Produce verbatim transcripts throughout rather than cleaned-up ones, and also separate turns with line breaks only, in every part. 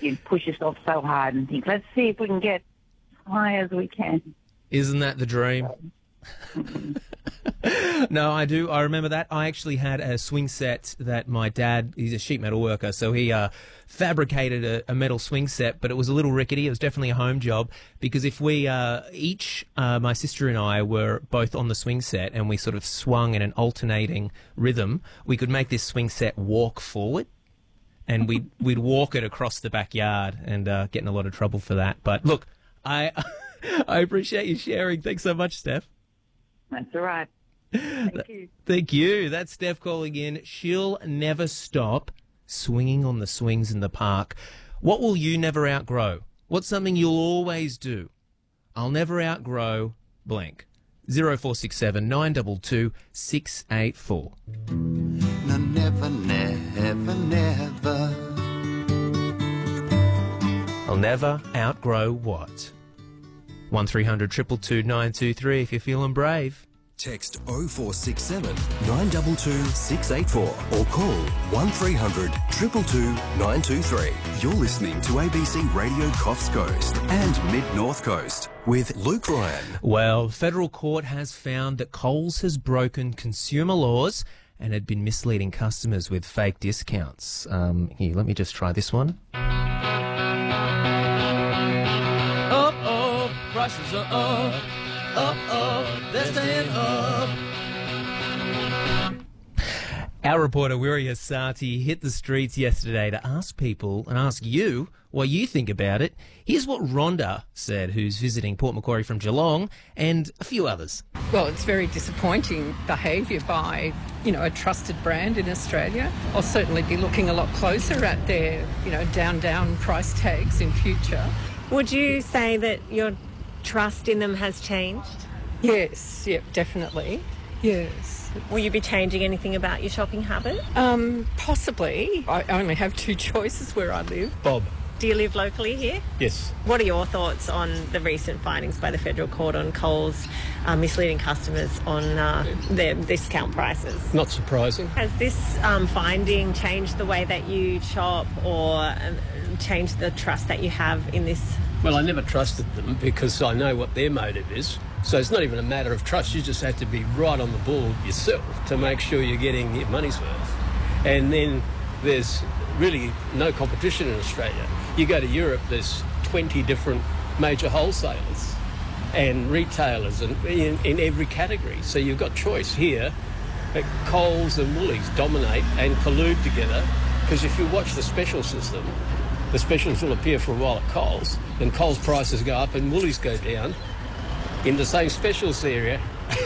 you push yourself so hard and think, let's see if we can get as high as we can.
Isn't that the dream? No, I do. I remember that. I actually had a swing set that my dad, he's a sheet metal worker, so he uh, fabricated a, a metal swing set, but it was a little rickety. It was definitely a home job because if we uh, each, uh, my sister and I were both on the swing set and we sort of swung in an alternating rhythm, we could make this swing set walk forward. And we'd, we'd walk it across the backyard and uh, get in a lot of trouble for that. But look, I I appreciate you sharing. Thanks so much, Steph.
That's all right. Thank you.
Thank you. That's Steph calling in. She'll never stop swinging on the swings in the park. What will you never outgrow? What's something you'll always do? I'll never outgrow blank. zero four six seven nine two two six eight four.
No, never, never, never.
I'll never outgrow what? one three hundred two two two nine two three if you're feeling brave.
Text oh four six seven nine two two six eight four or call one three hundred two two two nine two three. You're listening to A B C Radio Coffs Coast and Mid-North Coast with Luke Ryan.
Well, federal court has found that Coles has broken consumer laws and had been misleading customers with fake discounts. Um, here, let me just try this one. Up, up, prices are up. Up, up, they're staying up. Our reporter, Wiria Sati, hit the streets yesterday to ask people and ask you what you think about it. Here's what Rhonda said, who's visiting Port Macquarie from Geelong, and a few others.
Well, it's very disappointing behaviour by, you know, a trusted brand in Australia. I'll certainly be looking a lot closer at their, you know, down, down price tags in future.
Would you say that your trust in them has changed?
Yes, yep, definitely. Yes.
Will you be changing anything about your shopping habit?
Um, possibly. I only have two choices where I live.
Bob.
Do you live locally here?
Yes.
What are your thoughts on the recent findings by the federal court on Coles uh, misleading customers on uh, their discount prices?
Not surprising.
Has this um, finding changed the way that you shop or um, changed the trust that you have in this?
Well, I never trusted them because I know what their motive is. So it's not even a matter of trust. You just have to be right on the ball yourself to make sure you're getting your money's worth. And then there's really no competition in Australia. You go to Europe, there's twenty different major wholesalers and retailers in, in, in every category. So you've got choice here. Coles and Woolies dominate and collude together because if you watch the special system, the specials will appear for a while at Coles, and Coles prices go up and Woolies go down in the same specials area.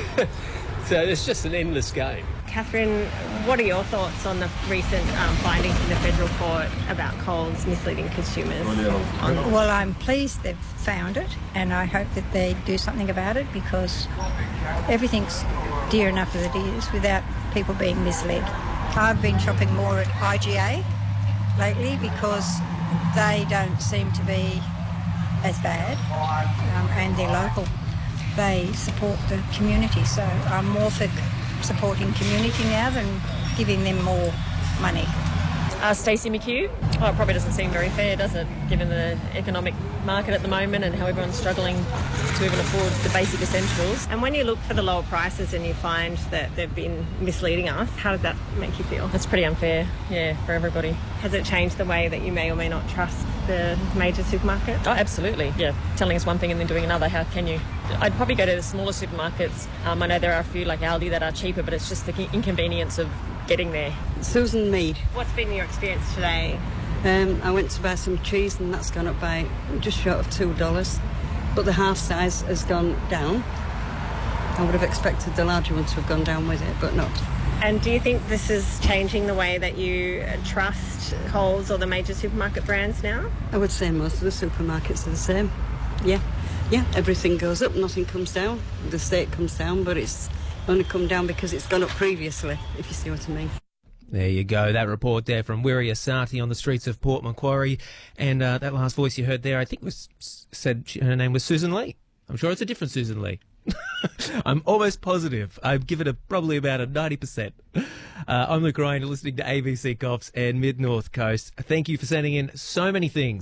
So it's just an endless game.
Catherine, what are your thoughts on the recent um, findings in the federal court about Coles misleading consumers? On-
well, I'm pleased they've found it, and I hope that they do something about it because everything's dear enough as it is without people being misled. I've been shopping more at I G A lately because they don't seem to be as bad, um, and they're local. They support the community, so I'm more for supporting community now than giving them more money.
Uh, Stacey McHugh. Oh, it probably doesn't seem very fair, does it, given the economic market at the moment and how everyone's struggling to even afford the basic essentials.
And when you look for the lower prices and you find that they've been misleading us, how does that make you feel?
It's pretty unfair, yeah, for everybody.
Has it changed the way that you may or may not trust the major supermarkets?
Oh, absolutely, yeah. Telling us one thing and then doing another, how can you? I'd probably go to the smaller supermarkets. Um, I know there are a few like Aldi that are cheaper, but it's just the inconvenience of getting there.
Susan Mead.
What's been your experience today?
Um, I went to buy some cheese and that's gone up by just short of two dollars. But the half size has gone down. I would have expected the larger one to have gone down with it, but not.
And do you think this is changing the way that you trust Coles or the major supermarket brands now?
I would say most of the supermarkets are the same. Yeah. Yeah, everything goes up, nothing comes down. The state comes down, but it's only come down because it's gone up previously, if you see what I mean.
There you go. That report there from Wiria Sati on the streets of Port Macquarie. And uh, that last voice you heard there, I think was said her name was Susan Lee. I'm sure it's a different Susan Lee. I'm almost positive. I've given it probably about a ninety percent. Uh, I'm Luke Ryan, listening to A B C Coffs and Mid-North Coast. Thank you for sending in so many things.